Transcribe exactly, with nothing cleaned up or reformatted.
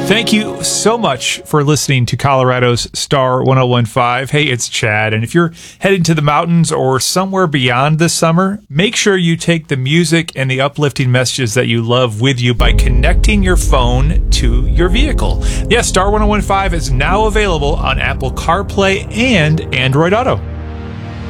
Thank you so much for listening to Colorado's Star one oh one five. Hey, it's Chad, and if you're heading to the mountains or somewhere beyond this summer, make sure you take the music and the uplifting messages that you love with you by connecting your phone to your vehicle. Yes, Star one oh one five is now available on Apple CarPlay and Android Auto.